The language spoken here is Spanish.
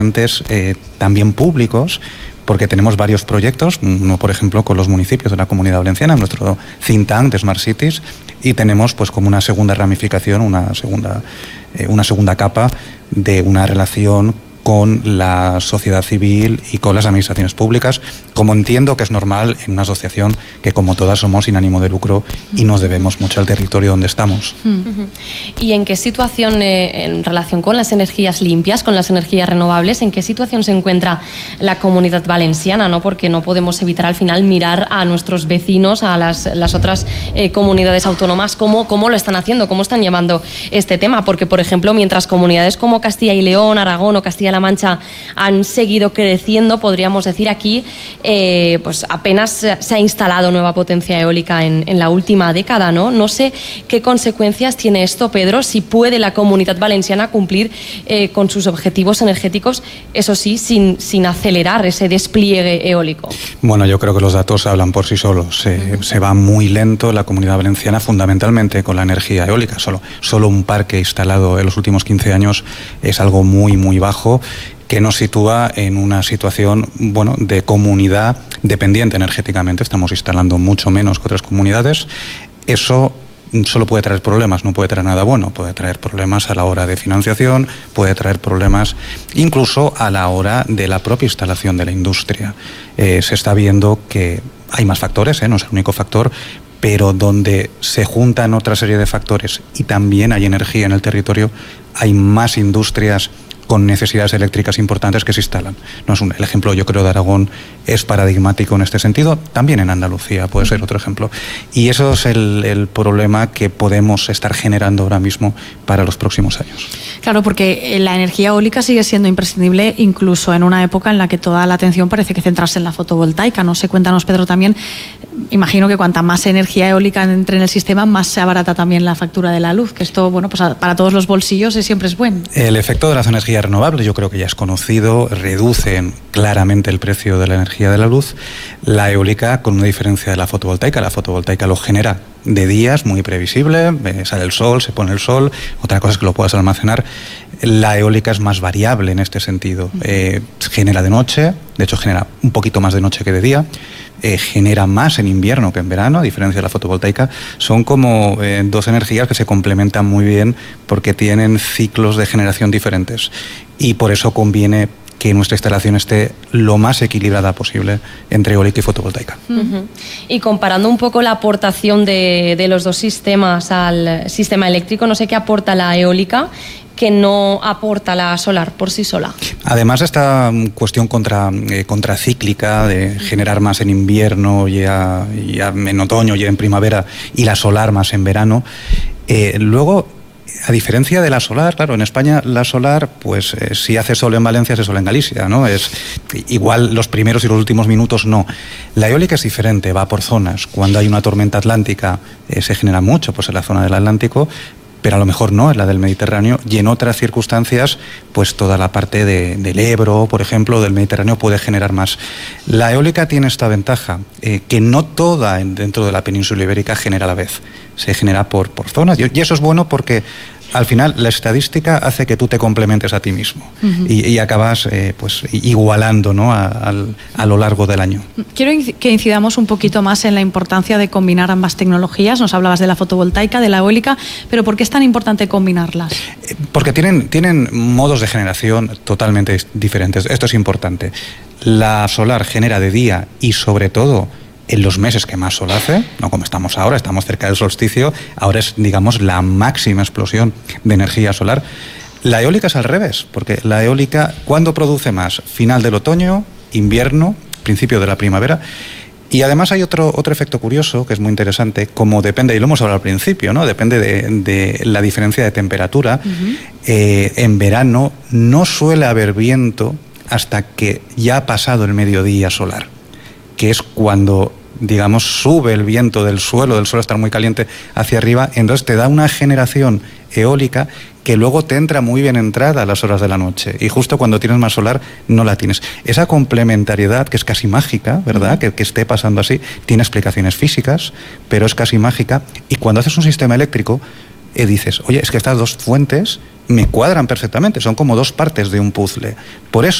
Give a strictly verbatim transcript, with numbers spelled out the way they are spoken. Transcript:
Eh, también públicos, porque tenemos varios proyectos, uno por ejemplo con los municipios de la Comunidad Valenciana, nuestro think tank de Smart Cities, y tenemos pues como una segunda ramificación, una segunda, eh, una segunda capa de una relación con la sociedad civil y con las administraciones públicas, como entiendo que es normal en una asociación que como todas somos sin ánimo de lucro y nos debemos mucho al territorio donde estamos. Uh-huh. ¿Y en qué situación, eh, en relación con las energías limpias, con las energías renovables, en qué situación se encuentra la Comunidad Valenciana, ¿no? Porque no podemos evitar al final mirar a nuestros vecinos, a las, las otras eh, comunidades autónomas, cómo, cómo lo están haciendo, cómo están llevando este tema, porque por ejemplo, mientras comunidades como Castilla y León, Aragón o Castilla la Mancha han seguido creciendo, podríamos decir aquí, eh, pues apenas se ha instalado nueva potencia eólica en, en la última década, ¿no? No sé qué consecuencias tiene esto, Pedro, si puede la Comunidad Valenciana cumplir eh, con sus objetivos energéticos, eso sí, sin, sin acelerar ese despliegue eólico. Bueno, yo creo que los datos hablan por sí solos. Se, uh-huh. se va muy lento la Comunidad Valenciana, fundamentalmente con la energía eólica. Solo, solo un parque instalado en los últimos quince años es algo muy, muy bajo, que nos sitúa en una situación, bueno, de comunidad dependiente energéticamente. Estamos instalando mucho menos que otras comunidades. Eso solo puede traer problemas, no puede traer nada bueno. Puede traer problemas a la hora de financiación, puede traer problemas incluso a la hora de la propia instalación de la industria. Eh, se está viendo que hay más factores, ¿eh? No es el único factor, pero donde se juntan otra serie de factores y también hay energía en el territorio, hay más industrias con necesidades eléctricas importantes que se instalan. No es un, el ejemplo, yo creo, de Aragón es paradigmático en este sentido, también en Andalucía puede ser otro ejemplo. Y eso es el, el problema que podemos estar generando ahora mismo para los próximos años. Claro, porque la energía eólica sigue siendo imprescindible incluso en una época en la que toda la atención parece que centrarse en la fotovoltaica. No sé, cuéntanos, Pedro, también, imagino que cuanta más energía eólica entre en el sistema, más se abarata también la factura de la luz, que esto, bueno, pues para todos los bolsillos siempre es bueno. El efecto de las energías renovables yo creo que ya es conocido, reducen claramente el precio de la energía de la luz. La eólica con una diferencia de la fotovoltaica, la fotovoltaica lo genera de día, es muy previsible, eh, sale el sol, se pone el sol, otra cosa es que lo puedas almacenar. La eólica es más variable en este sentido, eh, genera de noche, de hecho genera un poquito más de noche que de día, eh, genera más en invierno que en verano, a diferencia de la fotovoltaica. Son como eh, dos energías que se complementan muy bien porque tienen ciclos de generación diferentes y por eso conviene que nuestra instalación esté lo más equilibrada posible entre eólica y fotovoltaica. Uh-huh. Y comparando un poco la aportación de, de los dos sistemas al sistema eléctrico, no sé qué aporta la eólica que no aporta la solar por sí sola. Además, esta cuestión contra, eh, contracíclica de generar más en invierno y, a, y a, en otoño y en primavera y la solar más en verano, eh, luego, a diferencia de la solar, claro, en España la solar, pues eh, si hace sol en Valencia, hace sol en Galicia, ¿no? Es igual los primeros y los últimos minutos, no. La eólica es diferente, va por zonas. Cuando hay una tormenta atlántica eh, se genera mucho, pues en la zona del Atlántico, pero a lo mejor no en la del Mediterráneo, y en otras circunstancias, pues toda la parte de, del Ebro, por ejemplo, del Mediterráneo puede generar más. La eólica tiene esta ventaja, eh, que no toda dentro de la península ibérica genera a la vez, se genera por, por zonas, y eso es bueno porque al final la estadística hace que tú te complementes a ti mismo. Uh-huh. y, y acabas eh, pues igualando, ¿no? a, a, a lo largo del año. Quiero que incidamos un poquito más en la importancia de combinar ambas tecnologías. Nos hablabas de la fotovoltaica, de la eólica, pero ¿por qué es tan importante combinarlas? Porque tienen, tienen modos de generación totalmente diferentes. Esto es importante. La solar genera de día y sobre todo en los meses que más sol hace, no como estamos ahora, estamos cerca del solsticio, ahora es, digamos, la máxima explosión de energía solar. La eólica es al revés, porque la eólica, ¿cuándo produce más? Final del otoño, invierno, principio de la primavera. Y además hay otro, otro efecto curioso que es muy interesante, como depende, y lo hemos hablado al principio, ¿no? Depende de, de la diferencia de temperatura. Uh-huh. Eh, en verano no suele haber viento hasta que ya ha pasado el mediodía solar, que es cuando, digamos, sube el viento del suelo, del suelo estar muy caliente hacia arriba, entonces te da una generación eólica que luego te entra muy bien entrada a las horas de la noche, y justo cuando tienes más solar no la tienes. Esa complementariedad que es casi mágica, ¿verdad? Que, que esté pasando así, tiene explicaciones físicas, pero es casi mágica, y cuando haces un sistema eléctrico y dices, oye, es que estas dos fuentes me cuadran perfectamente, son como dos partes de un puzzle. Por eso